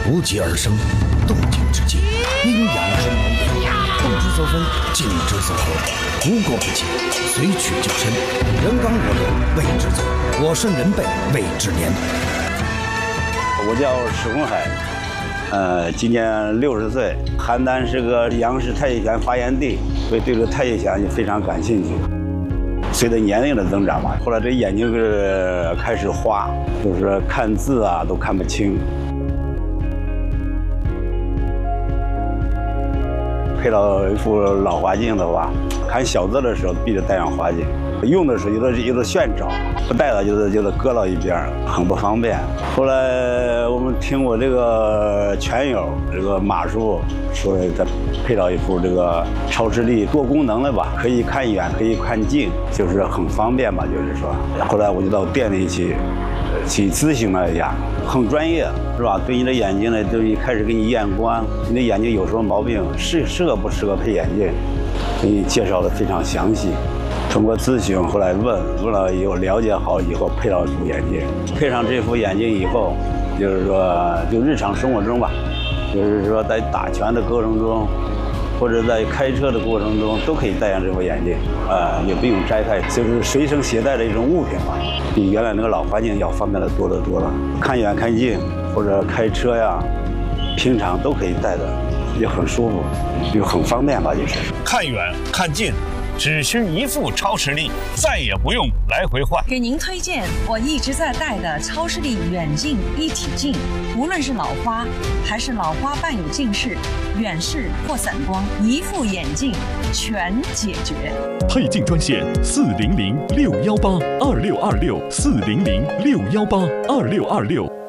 突击而生，动静之际，阴阳之难言，动之则分，静之则合，无过不及，随取就身，人刚我柔谓之走，我胜人背谓之廉。 我叫史洪海，今年60岁。邯郸是个杨氏太极拳发源地，所以对这个太极拳就非常感兴趣。随着年龄的增长吧，后来这眼睛是开始花，就是看字啊都看不清。配到一副老花镜的话，看小字的时候必须戴上花镜，用的时候有的炫照，不戴了就搁到一边，很不方便。后来我们听我这个拳友这个马叔说，再配到一副这个超视力多功能的吧，可以看远，可以看近，就是很方便吧，就是说。后来我就到店里去咨询了一下，很专业，是吧？对你的眼睛呢，就一开始给你验光，你的眼睛有什么毛病，适合不适合配眼镜，给你介绍的非常详细。通过咨询，后来问了以后，了解好以后，配到一副眼镜。配上这副眼镜以后，就是说，就日常生活中吧，就是说在打拳的过程中，或者在开车的过程中，都可以戴上这副眼镜，也不用摘开，就是随身携带的一种物品嘛，比原来那个老花镜要方便的多得多了。看远看近，或者开车呀，平常都可以戴的，也很舒服，就很方便吧，就是。 看远看近，只需一副超视力，再也不用来回换。 给您推荐我一直在戴的超视力远近一体镜，无论是老花还是老花伴有近视、远视或散光，一副眼镜全解决。 配镜专线400-618-2626，400-618-2626。